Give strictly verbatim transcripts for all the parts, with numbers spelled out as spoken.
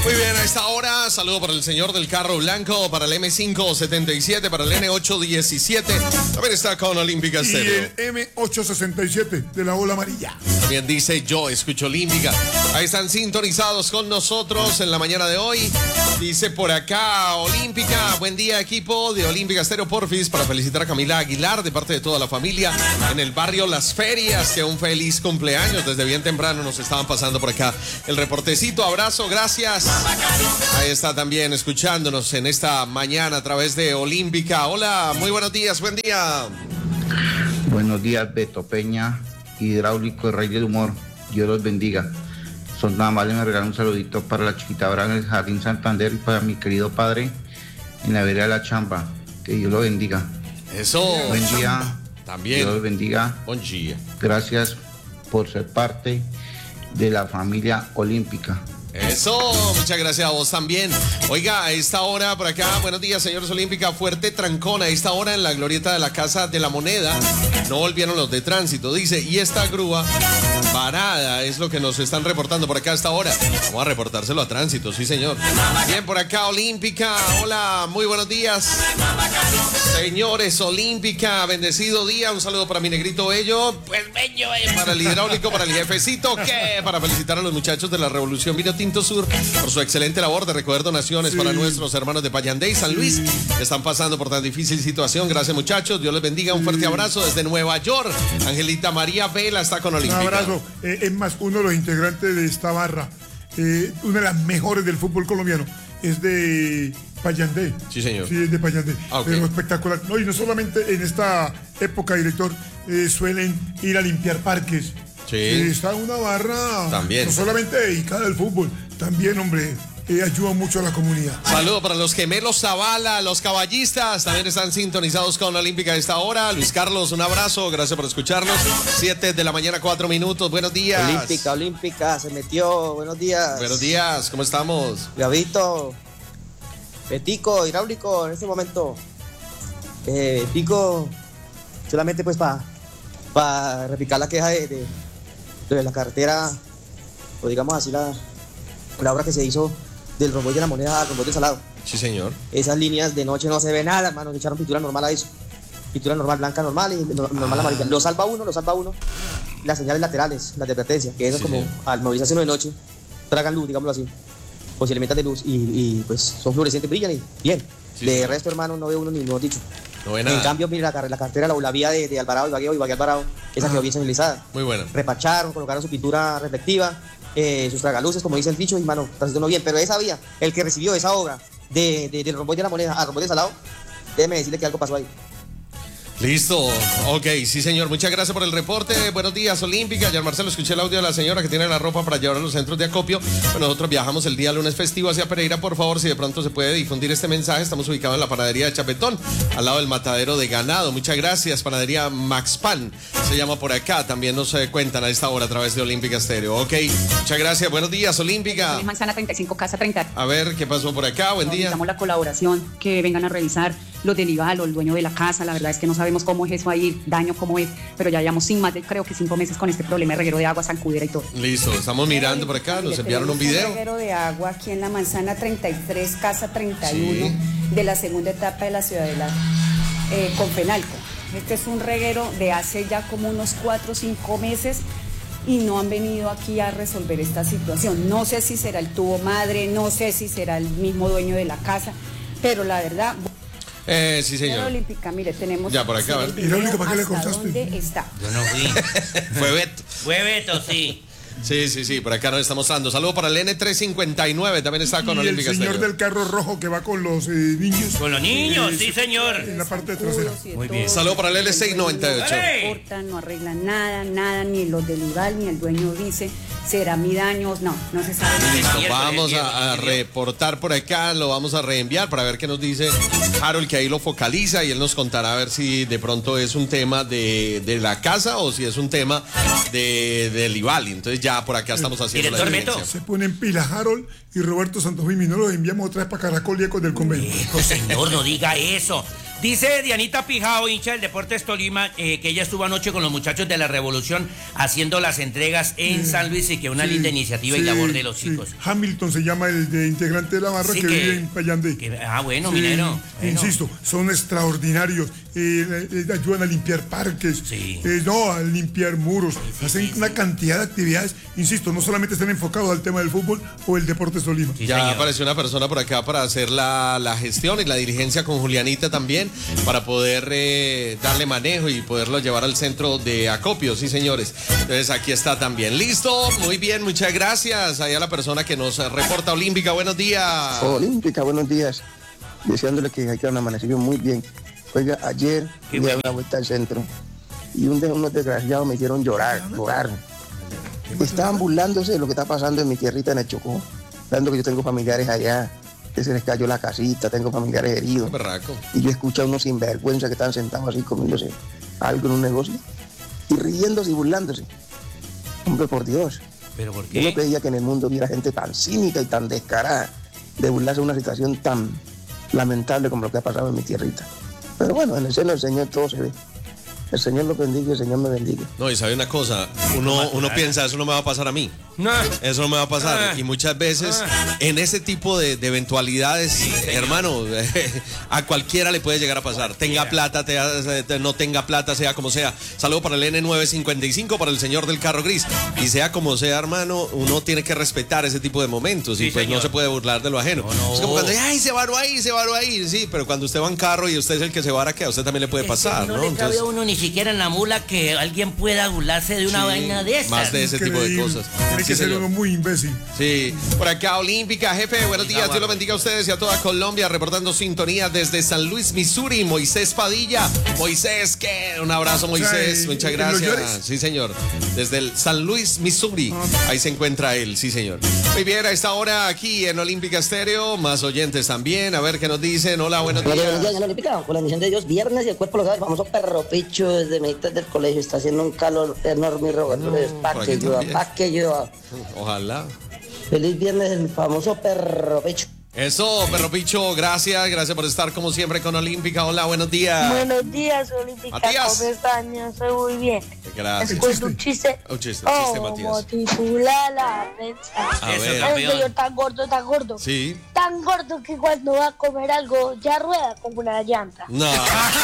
Muy bien, a esta hora, saludo para el señor del carro blanco, para el eme cinco setenta y siete, para el ene ocho diecisiete. También está con Olímpica Estéreo. Y el eme ocho sesenta y siete de la ola amarilla. También dice yo escucho Olímpica. Ahí están sintonizados con nosotros en la mañana de hoy. Dice por acá Olímpica, buen día equipo de Olímpica Estéreo, porfis, para felicitar a Camila Aguilar de parte de toda la familia en el barrio Las Ferias, que un feliz cumpleaños. Desde bien temprano nos estaban pasando por acá el reportecito. Abrazo, gracias. Ahí está también escuchándonos en esta mañana a través de Olímpica. Hola, muy buenos días, buen día. Buenos días, Beto Peña, hidráulico y rey del humor. Dios los bendiga. Son tan amables, me regalan un saludito para la chiquita Abraham en el Jardín Santander y para mi querido padre en la vereda de la Chamba. Que Dios lo bendiga. Eso. Buen día. También. Dios los bendiga. Buen día. Gracias por ser parte de la familia olímpica. Eso, muchas gracias a vos también. Oiga, a esta hora por acá, buenos días, señores Olímpica, fuerte trancón a esta hora en la glorieta de la Casa de la Moneda. No volvieron los de tránsito, dice, y esta grúa varada es lo que nos están reportando por acá a esta hora. Vamos a reportárselo a tránsito, sí señor. Bien, por acá Olímpica, hola, muy buenos días. Señores Olímpica, bendecido día, un saludo para mi negrito bello. Pues bello, eh, para el hidráulico, para el jefecito, que para felicitar a los muchachos de la Revolución Vino Tinto Sur por su excelente labor de recoger donaciones sí. para nuestros hermanos de Payandé y San Luis que están pasando por tan difícil situación. Gracias muchachos, Dios les bendiga, un fuerte abrazo desde Nueva York. Angelita María Vela está con Olímpica. Un abrazo, eh, es más, uno de los integrantes de esta barra, eh, una de las mejores del fútbol colombiano, es de Payandé. Sí, señor. Sí, es de Payandé, ah, okay. Pero espectacular. No, y no solamente en esta época, director, eh, suelen ir a limpiar parques. Sí. Está una barra también. No solamente dedicada al fútbol, también, hombre, eh, ayuda mucho a la comunidad. Saludo para los gemelos Zavala, los caballistas, también están sintonizados con la Olímpica a esta hora. Luis Carlos, un abrazo, gracias por escucharnos. Siete de la mañana, cuatro minutos, buenos días. Olímpica, Olímpica, se metió, buenos días. Buenos días, ¿cómo estamos? Gabito, Betico, hidráulico, en este momento. Eh, Betico, solamente pues para pa repicar la queja de... de de la carretera, o digamos así, la, la obra que se hizo del romboy de la Moneda al romboy de Salado. Sí, señor. Esas líneas de noche no se ve nada, hermano, le echaron pintura normal a eso. Pintura normal, blanca normal y normal ah. amarilla. Lo salva uno, lo salva uno. Las señales laterales, la advertencia, que eso sí, como sí. al movilizarse de noche, tragan luz, digámoslo así. O si elementos de luz y, y pues son fluorescentes, brillan y bien. Sí, de sí. resto, hermano, no ve uno ni no dicho. No ve nada. En cambio, mire, la, la carretera, la, la vía de, de Alvarado, Ibagué, Ibagué Alvarado, esa quedó bien señalizada. Muy buena. Repacharon, colocaron su pintura reflectiva, eh, sus tragaluces, como dice el dicho, y mano, transitó bien. Pero esa vía, el que recibió esa obra de, de, del romboy de la Moneda al romboy de Salado, déjeme decirle que algo pasó ahí. Listo, ok, sí señor, muchas gracias por el reporte. Buenos días Olímpica, ya Marcelo, escuché el audio de la señora que tiene la ropa para llevar a los centros de acopio. Bueno, nosotros viajamos el día lunes festivo hacia Pereira, por favor, si de pronto se puede difundir este mensaje. Estamos ubicados en la panadería de Chapetón, al lado del matadero de ganado. Muchas gracias, panadería Max Pan, se llama por acá, también nos eh, cuentan a esta hora a través de Olímpica Estéreo. Ok, muchas gracias, buenos días Olímpica. Manzana treinta y cinco, casa treinta. A ver, ¿qué pasó por acá? Buen día. Necesitamos la colaboración, que vengan a revisar los del Ival o el dueño de la casa. La verdad es que no sabemos cómo es eso ahí, daño cómo es, pero ya llevamos sin más de creo que cinco meses con este problema de reguero de agua, zancudera y todo. Listo, estamos mirando por acá, nos enviaron un video. Un reguero de agua aquí en la Manzana treinta y tres, casa treinta y uno, sí. de la segunda etapa de la Ciudadela eh, con Penalco. Este es un reguero de hace ya como unos cuatro o cinco meses y no han venido aquí a resolver esta situación. No sé si será el tubo madre, no sé si será el mismo dueño de la casa, pero la verdad... Eh, sí, señor. Olímpica, mire, tenemos... Ya, por acá, ¿ver? Hidráulico, ¿para qué le cortaste? ¿Dónde está? Yo no fui. Fue Beto. Fue Beto, sí. Sí, sí, sí, por acá nos estamos dando. Saludos para el ene trescientos cincuenta y nueve, también está con y Olímpica el señor Estéreo. del carro rojo que va con los eh, niños. Con los niños, eh, sí, señor. En la parte trasera. Muy bien. Saludos para el ele seiscientos noventa y ocho. No cortan, no arreglan nada, nada, ni los del Ival, ni el dueño dice, será mi daño, no, no se sabe. Listo, vamos a, a reportar por acá, lo vamos a reenviar para ver qué nos dice Harold, que ahí lo focaliza y él nos contará a ver si de pronto es un tema de, de la casa o si es un tema de, del Ival. Entonces ya por acá estamos haciendo la diferencia. Se ponen pila Harold y Roberto Santos Jimmy, no los enviamos otra vez para Caracol y Ecos del Convento. Hijo, señor, no diga eso. Dice Dianita Pijao, hincha del Deportes Tolima, eh, que ella estuvo anoche con los muchachos de la Revolución haciendo las entregas en sí, San Luis y que una sí, linda iniciativa sí, y labor de los sí. chicos. Hamilton se llama el de integrante de la barra sí, que, que vive en Payandé. Que, ah, bueno, sí, minero. Bueno. Insisto, son extraordinarios. Eh, eh, ayudan a limpiar parques, sí. eh, no, a limpiar muros, sí, sí, hacen sí, una sí. cantidad de actividades. Insisto, no solamente están enfocados al tema del fútbol o el Deportes Tolima. Sí, ya señor. Apareció una persona por acá para hacer la, la gestión y la dirigencia con Julianita también, para poder eh, darle manejo y poderlo llevar al centro de acopio, sí señores. Entonces aquí está también. Listo, muy bien, muchas gracias. Ahí a la persona que nos reporta. Olímpica, buenos días. Olímpica, buenos días. Deseándole que hayan amanecido muy bien. Oiga, ayer di una vuelta al centro y un de, unos desgraciados me hicieron llorar, llorar. Estaban burlándose de lo que está pasando en mi tierrita en el Chocó, dando que yo tengo familiares allá, que se les cayó la casita, tengo familiares heridos. Y yo escuché a unos sinvergüenza que estaban sentados así comiéndose algo en un negocio y riéndose y burlándose. Hombre, por Dios. ¿Pero por qué? Yo no creía que en el mundo hubiera gente tan cínica y tan descarada de burlarse de una situación tan lamentable como lo que ha pasado en mi tierrita. Pero bueno, en el seno del Señor todo se ve. El Señor lo bendiga y el Señor me bendiga. No, y sabe una cosa, uno, uno piensa, eso no me va a pasar a mí. No. Eso no me va a pasar. Y muchas veces, en ese tipo de, de eventualidades, sí, hermano, a cualquiera le puede llegar a pasar. Tenga plata, te, te, no tenga plata, sea como sea. Saludo para el N nueve cincuenta y cinco, para el señor del carro gris. Y sea como sea, hermano, uno tiene que respetar ese tipo de momentos. Sí, y pues señor. No se puede burlar de lo ajeno. No, no. Es como cuando, ay, se varó ahí, se varó ahí. Sí, pero cuando usted va en carro y usted es el que se vara, que a usted también le puede pasar, ¿no? No, no le cabe a uno ni siquiera en la mula que alguien pueda burlarse de una sí, vaina de esas. Más de ese Increíble. Tipo de cosas. Tiene sí, que ser señor. Uno muy imbécil. Sí, por acá Olímpica, jefe, buenos días, Dios los bendiga a ustedes y a toda Colombia, reportando sintonía desde San Luis, Missouri, Moisés Padilla. Moisés, ¿qué? Un abrazo, Moisés, o sea, muchas gracias. Sí, señor, desde el San Luis, Missouri, ahí se encuentra él, sí, señor. Muy bien, a esta hora aquí en Olímpica Estéreo, más oyentes también, a ver qué nos dicen. Hola, buenos días. Buenos días, en Olímpica, con la bendición de Dios, viernes y el cuerpo lo sabe, el famoso perro picho desde meditas del colegio, está haciendo un calor enorme y rogándoles no, pa' que llueva, pa' que llueva. Ojalá. Feliz viernes, el famoso perro picho. Eso, perro picho, gracias, gracias por estar como siempre con Olímpica. Hola, buenos días. Buenos días, Olímpica. Matías. ¿Cómo están? Yo soy muy bien. Gracias. Escucho un chiste. Un chiste, un chiste, Matías. Como titula la prensa. A Eso, ver. El señor tan gordo, tan gordo. Sí. Tan gordo que cuando va a comer algo ya rueda como una llanta. No.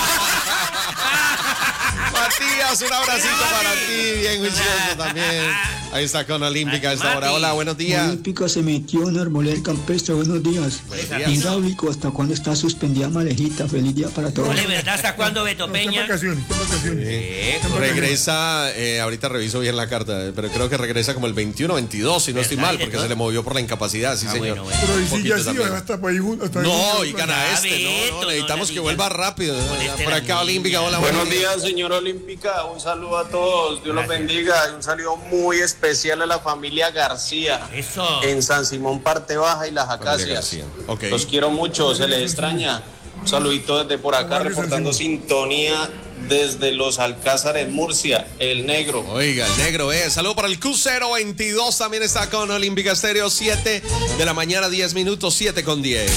Matías, un abracito para ti, bien juicioso también. Ahí está con Olímpica a esta hora. Hola, buenos días. Olímpica se metió en Arboleda Campestre, buenos días. Buenos días. Hidráulico, ¿hasta cuándo está suspendida Malejita? Feliz día para todos. Vale, ¿verdad? ¿Hasta cuándo, Beto Peña? En vacaciones, en vacaciones. Eh, regresa, eh, ahorita reviso bien la carta, pero creo que regresa como el veintiuno, veintidós, si no estoy mal, porque se le movió por la incapacidad, sí, ah, señor. Bueno, bueno. Pero si ya sí, hasta para ahí, hasta no, y gana este, no, no, necesitamos que vuelva rápido. Por acá, Olímpica, hola, buenos días, señor Olímpica, un saludo a todos, Dios los bendiga, y un saludo muy especial a la familia García. Eso. En San Simón, Parte Baja y Las Acacias. Okay. Los quiero mucho, se les extraña. Un saludito desde por acá, reportando sintonía desde Los Alcázares, Murcia, El Negro. Oiga, El Negro, eh. Saludo para el Q cero veintidós, también está con Olímpica Estéreo, siete de la mañana, diez minutos, siete con diez.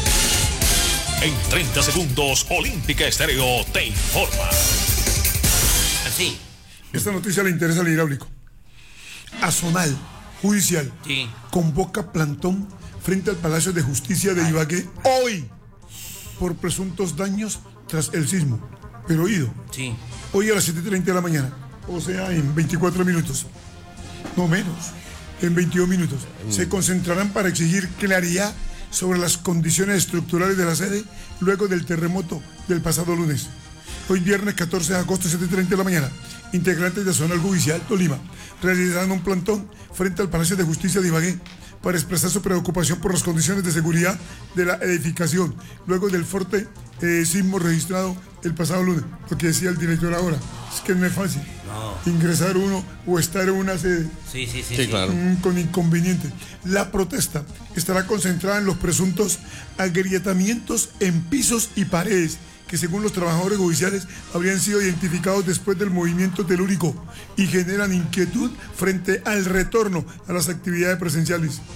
En treinta segundos, Olímpica Estéreo te informa. Así. Esta noticia le interesa al hidráulico. Azonal Judicial sí. convoca plantón frente al Palacio de Justicia de Ibagué hoy por presuntos daños tras el sismo. Pero oído, sí. hoy a las siete y treinta de la mañana, o sea, en veinticuatro minutos, no menos, en veintidós minutos, mm. se concentrarán para exigir claridad sobre las condiciones estructurales de la sede luego del terremoto del pasado lunes. Hoy viernes catorce de agosto, siete y treinta de la mañana, integrantes de Azonal Judicial Tolima realizarán un plantón frente al Palacio de Justicia de Ibagué para expresar su preocupación por las condiciones de seguridad de la edificación luego del fuerte eh, sismo registrado el pasado lunes. Porque decía el director ahora, es que no es fácil no. ingresar uno o estar en una sede sí, sí, sí, sí, claro. con inconveniente. La protesta estará concentrada en los presuntos agrietamientos en pisos y paredes que según los trabajadores judiciales habrían sido identificados después del movimiento telúrico y generan inquietud frente al retorno a las actividades presenciales.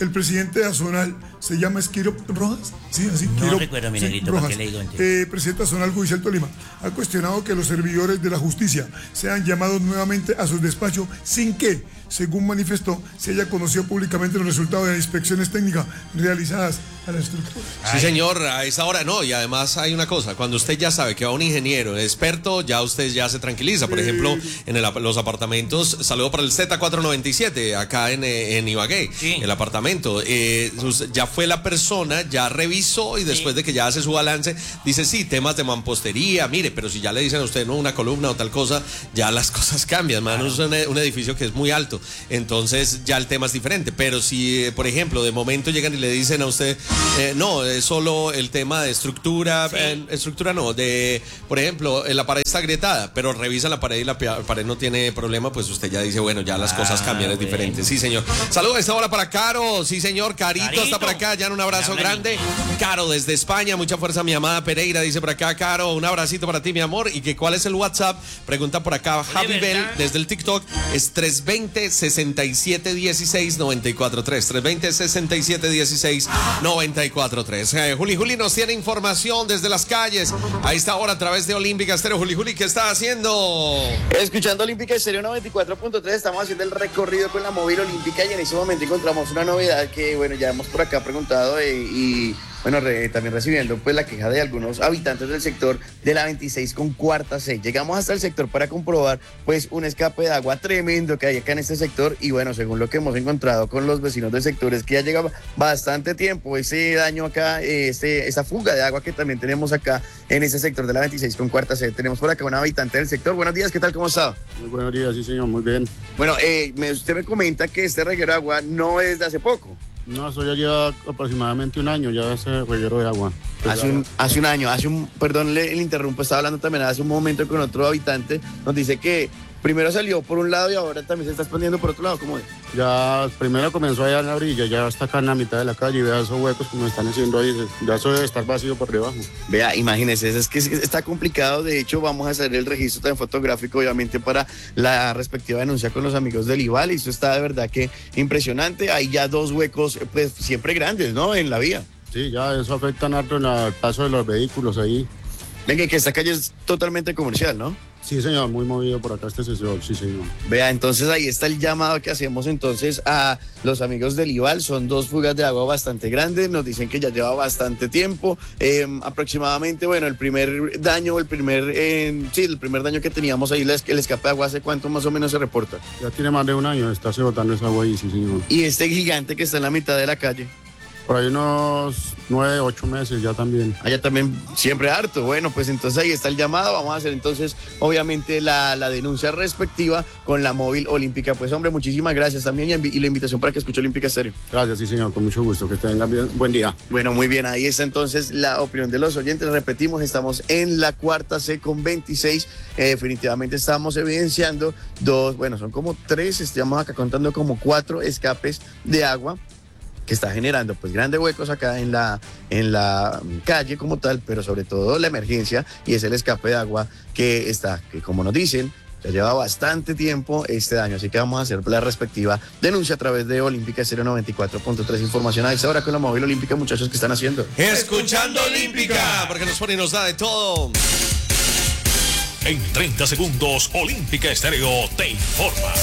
el presidente de Azonal se llama Esquiro Rojas. Sí, así. No Quiro, recuerdo, mi sí, negrito, ¿para qué le digo entonces? Eh, presidente de Azonal Judicial Tolima ha cuestionado que los servidores de la justicia sean llamados nuevamente a sus despachos sin que, según manifestó, se haya conocido públicamente los resultados de las inspecciones técnicas realizadas a la estructura. Sí, señor, a esa hora no, y además hay una cosa, cuando usted ya sabe que va un ingeniero experto, ya usted ya se tranquiliza. Por ejemplo, en el, los apartamentos, saludo para el Z cuatrocientos noventa y siete, acá en, en Ibagué, sí. El apartamento, eh, ya fue la persona, ya revisó y después sí. de que ya hace su balance, dice, sí, temas de mampostería, mire, pero si ya le dicen a usted, no, una columna o tal cosa, ya las cosas cambian, mano, claro. Es un, un edificio que es muy alto, entonces ya el tema es diferente, pero si, por ejemplo, de momento llegan y le dicen a usted, Eh, no, es solo el tema de estructura, sí. eh, estructura no, de, por ejemplo, la pared está agrietada, pero revisa la pared y la pared no tiene problema, pues usted ya dice, bueno, ya las ah, cosas cambian, es bueno. diferente. Sí, señor. Saludos a esta hora para Caro, sí, señor, Carito, Carito. está por acá, ya un abrazo grande. Caro desde España, mucha fuerza, mi amada Pereira, dice por acá, Caro, un abracito para ti, mi amor, y que cuál es el WhatsApp, pregunta por acá, Javi Bell, desde el TikTok, es tres dos cero, seis siete uno seis, nueve cuatro tres, tres dos cero, seis siete uno seis, nueve cuatro tres. Eh, Juli Juli nos tiene información desde las calles a esta hora a través de Olímpica Estéreo. Juli Juli, ¿qué está haciendo? Escuchando Olímpica Estéreo noventa y cuatro punto tres, estamos haciendo el recorrido con la móvil olímpica y en ese momento encontramos una novedad que, bueno, ya hemos por acá preguntado eh, y... Bueno, re, también recibiendo pues la queja de algunos habitantes del sector de la veintiséis con cuarta C. Llegamos hasta el sector para comprobar pues un escape de agua tremendo que hay acá en este sector y bueno, según lo que hemos encontrado con los vecinos del sector es que ya lleva bastante tiempo ese daño acá, este, esta fuga de agua que también tenemos acá en este sector de la veintiséis con cuarta C. Tenemos por acá un habitante del sector. Buenos días, ¿qué tal? ¿Cómo está? Muy buenos días, sí señor, muy bien. Bueno, eh, me, usted me comenta que este reguero de agua no es de hace poco. No, eso ya lleva aproximadamente un año, ya ese reguero de agua. Hace un, hace un año, hace un, perdón, le, le interrumpo, estaba hablando también hace un momento con otro habitante, nos dice que primero salió por un lado y ahora también se está expandiendo por otro lado, ¿cómo es? Ya, primero comenzó allá en la orilla, ya está acá en la mitad de la calle y vea esos huecos como están haciendo ahí, ya eso debe estar vacío por debajo. Vea, imagínese, es que está complicado, de hecho vamos a hacer el registro también fotográfico, obviamente para la respectiva denuncia con los amigos del IVAL, y esto está de verdad que impresionante, hay ya dos huecos, pues siempre grandes, ¿no? En la vía. Sí, ya eso afecta harto en el paso de los vehículos ahí. Venga, que esta calle es totalmente comercial, ¿no? Sí, señor, muy movido por acá este sector, sí, señor. Vea, entonces ahí está el llamado que hacemos entonces a los amigos del IVAL. Son dos fugas de agua bastante grandes, nos dicen que ya lleva bastante tiempo, eh, aproximadamente, bueno, el primer daño, el primer, eh, sí, el primer daño que teníamos ahí, el escape de agua, ¿hace cuánto más o menos se reporta? Ya tiene más de un año, está botando esa agua ahí, sí, señor. ¿Y este gigante que está en la mitad de la calle? Por ahí unos nueve, ocho meses ya también. Allá también siempre harto. Bueno, pues entonces ahí está el llamado. Vamos a hacer entonces, obviamente, la, la denuncia respectiva con la móvil olímpica. Pues, hombre, muchísimas gracias también y, y la invitación para que escuche Olímpica Estéreo. Gracias, sí, señor, con mucho gusto. Que tengan bien, buen día. Bueno, muy bien. Ahí está entonces la opinión de los oyentes. Repetimos, estamos en la cuarta C con veintiséis. Eh, definitivamente estamos evidenciando dos, bueno, son como tres, estamos acá contando como cuatro escapes de agua que está generando pues grandes huecos acá en la, en la calle como tal, pero sobre todo la emergencia y es el escape de agua que está, que como nos dicen, ya lleva bastante tiempo este daño, así que vamos a hacer la respectiva denuncia a través de Olímpica Estéreo noventa y cuatro punto tres. Información a esta hora con la móvil olímpica, muchachos, que están haciendo. Escuchando Olímpica, porque nos pone y nos da de todo. En treinta segundos, Olímpica Estéreo te informa.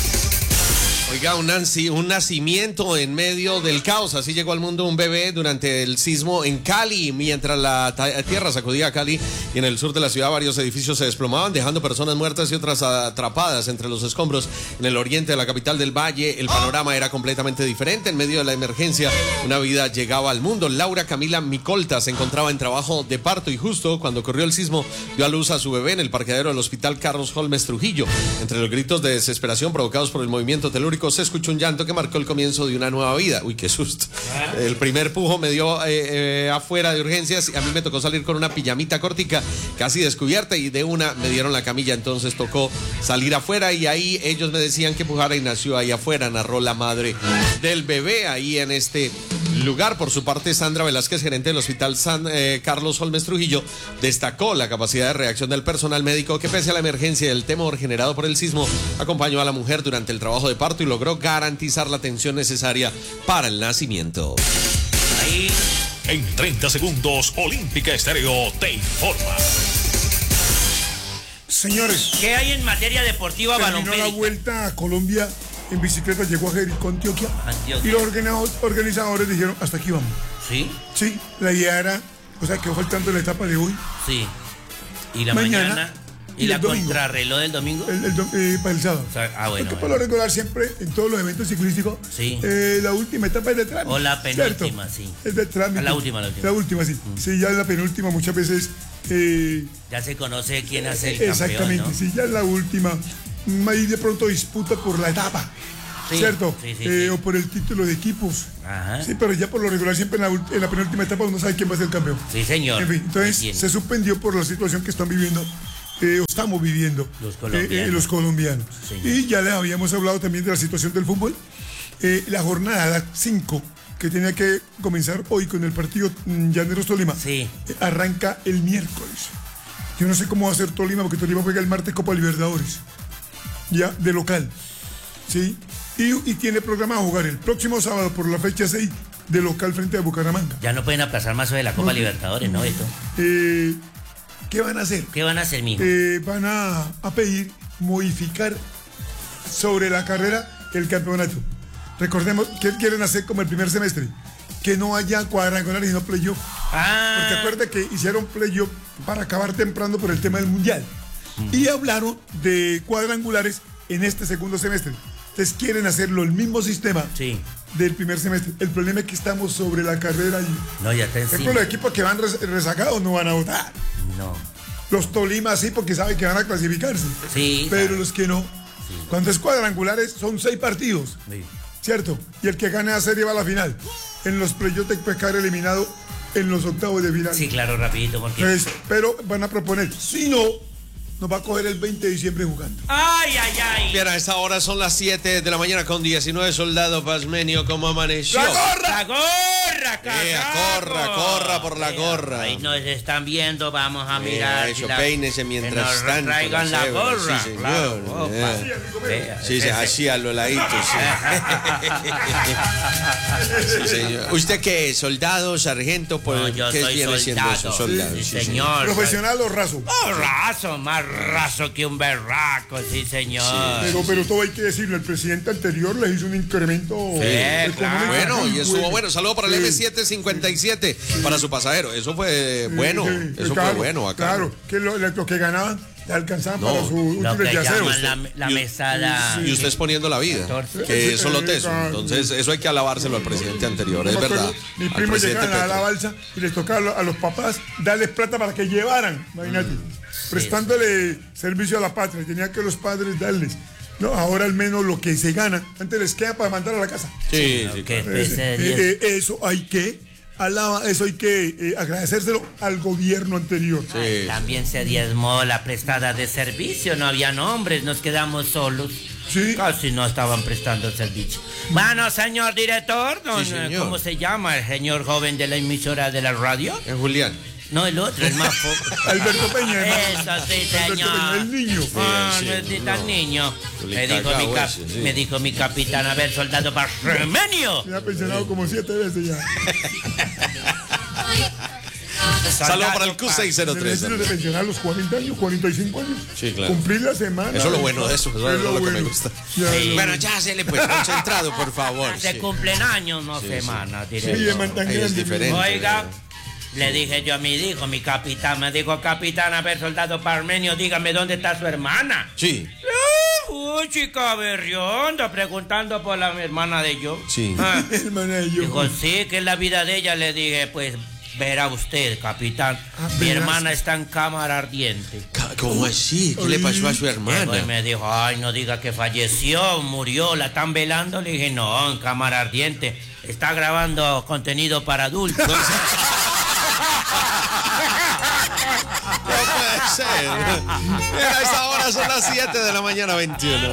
Oiga, un, un nacimiento en medio del caos. Así llegó al mundo un bebé durante el sismo en Cali. Mientras la tierra sacudía a Cali y en el sur de la ciudad varios edificios se desplomaban, dejando personas muertas y otras atrapadas entre los escombros. En el oriente de la capital del Valle, el panorama era completamente diferente. En medio de la emergencia, una vida llegaba al mundo. Laura Camila Micolta se encontraba en trabajo de parto y justo cuando ocurrió el sismo dio a luz a su bebé en el parqueadero del hospital Carlos Holmes Trujillo. Entre los gritos de desesperación provocados por el movimiento telúrico, se escuchó un llanto que marcó el comienzo de una nueva vida. Uy, qué susto. El primer pujo me dio eh, eh, afuera de urgencias y a mí me tocó salir con una pijamita cortica casi descubierta y de una me dieron la camilla, entonces tocó salir afuera y ahí ellos me decían que pujara y nació ahí afuera, narró la madre del bebé ahí en este lugar. Por su parte, Sandra Velázquez, gerente del Hospital San eh, Carlos Holmes Trujillo, destacó la capacidad de reacción del personal médico que, pese a la emergencia del temor generado por el sismo, acompañó a la mujer durante el trabajo de parto y logró garantizar la atención necesaria para el nacimiento. Ahí. En treinta segundos, Olímpica Estéreo te informa. Señores, ¿qué hay en materia deportiva balonmano? Terminó la vuelta a Colombia en bicicleta, llegó a Jericó, Antioquia, Antioquia. Y los organizadores dijeron, hasta aquí vamos. ¿Sí? Sí, la idea era, o sea, quedó faltando la etapa de hoy. Sí. ¿Y la mañana? mañana ¿Y, y la contrarreloj del domingo? El, el, eh, para el sábado. O sea, ah, bueno. Porque por lo regular siempre, en todos los eventos ciclísticos, sí. eh, la última etapa es de trámite. O la penúltima, ¿cierto? Sí. Es de trámite. La última, la última. La última, sí. Mm. Sí, ya es la penúltima, muchas veces... Eh, ya se conoce quién hace el exactamente, campeón, ¿no? Sí, ya es la última. Ahí de pronto disputa por la etapa. Sí, ¿cierto? Sí, sí, eh, sí. O por el título de equipos. Ajá. Sí, pero ya por lo regular siempre en la, en la penúltima etapa uno sabe quién va a ser el campeón. Sí, señor. En fin, entonces se suspendió por la situación que están viviendo, eh, o estamos viviendo los colombianos. Eh, eh, los colombianos. Y ya les habíamos hablado también de la situación del fútbol. Eh, la jornada cinco, que tenía que comenzar hoy con el partido Llaneros Tolima, sí. eh, arranca el miércoles. Yo no sé cómo va a ser Tolima, porque Tolima juega el martes Copa Libertadores, ya, de local. ¿Sí? Y, y tiene programado jugar el próximo sábado por la fecha seis de local frente a Bucaramanga. Ya no pueden aplazar más sobre la Copa no, Libertadores, ¿no, esto? Eh, ¿Qué van a hacer? ¿Qué van a hacer, mijo? Eh, van a, a pedir modificar sobre la carrera el campeonato. Recordemos que quieren hacer como el primer semestre, que no haya cuadrangulares y no playoff. Ah. Porque acuérdate que hicieron playoff para acabar temprano por el tema del mundial. Mm. Y hablaron de cuadrangulares en este segundo semestre. Entonces quieren hacerlo el mismo sistema sí. del primer semestre. El problema es que estamos sobre la carrera y no, ya te ejemplo, los equipos que van res rezagados no van a votar. No. Los Tolima sí, porque saben que van a clasificarse. Sí. Pero claro. los que no. Sí. Cuando es cuadrangulares son seis partidos. Sí. ¿Cierto? Y el que gane la serie va a la final. En los playoffs te puede caer eliminado en los octavos de final. Sí, claro, rapidito. Porque... Entonces, pero van a proponer, si no, nos va a coger el veinte de diciembre jugando. ¡Ay, ay, ay! Bien, a esta hora son las siete de la mañana con diecinueve. Soldado Pazmenio, ¿cómo amaneció? ¡La gorra! ¡La gorra, carajo! Corra, corra por la gorra. Ahí nos están viendo, vamos a mirar. Eso, la... peínese mientras que nos tanto. Traigan la gorra. Sí, señor. Claro, eh. Sí, sí, así a lo ladito, sí. Sí, señor. ¿Usted qué es? ¿Soldado, sargento? Por no, yo ¿qué soy viene siendo eso? Soldado, sí, sí, señor. ¿Profesional o raso? Oh, raso, más raso que un berraco, sí, señor. Sí, pero, pero todo hay que decirlo, el presidente anterior les hizo un incremento. Sí, claro. Bueno, y estuvo bueno. Saludo para el sí. eme setecientos cincuenta y siete, sí. para su pasajero. Eso fue sí, bueno, sí, eso claro, fue bueno acá. Claro, que lo, lo que ganaban le alcanzaban no, para su útiles de aseo. La, la mesada. Y usted exponiendo la vida, que es solo teso. Entonces, eso hay que alabárselo al presidente anterior, es verdad. Mis primos llegaban a la balsa y les tocaba a los papás darles plata para que llevaran, imagínate, mm, prestándole sí. servicio a la patria. Tenía que los padres darles. No, ahora al menos lo que se gana, antes les queda para mandar a la casa. Sí, sí, claro. eh, eh, eh, eso hay que alaba, eso hay que eh, agradecérselo al gobierno anterior. Sí. Ay, también se diezmó la prestada de servicio, no había nombres, nos quedamos solos. Sí. Casi no estaban prestando servicio. Bueno, señor director, don, sí, señor. ¿Cómo se llama el señor joven de la emisora de la radio? Es Julián. No, el otro, el más poco. Alberto Peña. Eso sí, señor. Peña, el niño. Ah, sí, no es tan no. niño. Me dijo, mi cap ese, sí. me dijo mi capitán, a ver, soldado Pazmenio. Me ha pensionado sí. como siete veces ya. Saludos para el Q seiscientos tres. Se de pensionar a los cuarenta años, cuarenta y cinco años. Sí, claro. Cumplir la semana. Eso es lo bueno de eso. Eso es, es lo, lo bueno. que me gusta. Ya, sí. Bueno, ya se le pues concentrado, por favor. Se sí. cumplen años, no sí, semanas. Sí, sí es diferente. Oiga. Le dije yo a mi hijo, mi capitán, me dijo, capitán, a ver, soldado Pazmenio, dígame dónde está su hermana. Sí. Uy, chica berrionda, preguntando por la hermana de yo. Sí. Ah. hermana de yo. Dijo, sí, que es la vida de ella. Le dije, pues, verá usted, capitán, ah, mi hermana está en cámara ardiente. ¿Cómo así? ¿Qué Ay. le pasó a su hermana? Y me dijo, ay, no diga que falleció, murió, la están velando. Le dije, no, en cámara ardiente. Está grabando contenido para adultos. No puede ser. A esa hora son las siete de la mañana, veintiuno.